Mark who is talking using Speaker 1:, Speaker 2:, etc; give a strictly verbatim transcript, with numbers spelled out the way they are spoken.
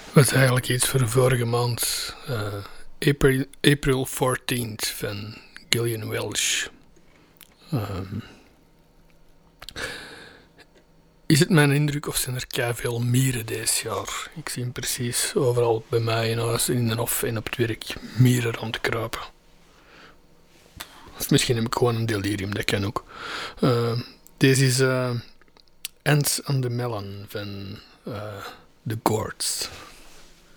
Speaker 1: was eigenlijk iets voor de vorige maand. Uh, April, April fourteenth van Gillian Welch. Um, is het mijn indruk of zijn er keiveel mieren deze jaar? Ik zie hem precies overal bij mij in huis, in de hof en op het werk mieren rond te kruipen. Of misschien heb ik gewoon een delirium, dat kan ook. Uh, deze is uh, Ants on the Melon van uh, The Gourds.